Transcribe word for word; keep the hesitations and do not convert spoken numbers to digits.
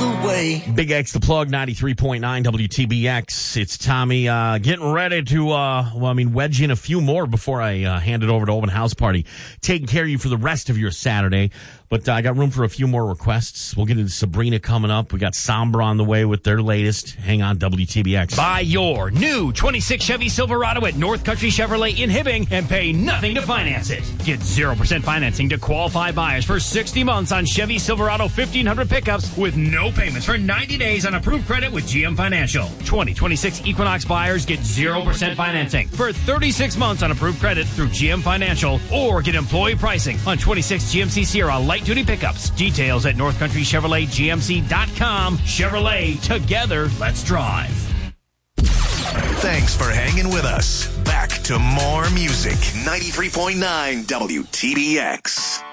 the way. Big X, the plug, ninety-three point nine W T B X. It's Tommy uh, getting ready to, uh, well, I mean, wedge in a few more before I uh, hand it over to Open House Party. Taking care of you for the rest of your Saturday. But uh, I got room for a few more requests. We'll get into Sabrina coming up. We got Sombra on the way with their latest. Hang on, W T B X. Buy your new twenty-six Chevy Silverado at North Country Chevrolet in Hibbing and pay nothing to finance it. Get zero percent financing to qualified buyers for sixty months on Chevy Silverado fifteen hundred pickups with no payments for ninety days on approved credit with G M Financial. twenty twenty-six Equinox buyers get zero percent financing for thirty-six months on approved credit through G M Financial, or get employee pricing on twenty-six G M C Sierra light duty pickups. Details at North Country Chevrolet G M C dot com. Chevrolet, together, let's drive. Thanks for hanging with us. Back to more music. ninety-three point nine W T B X.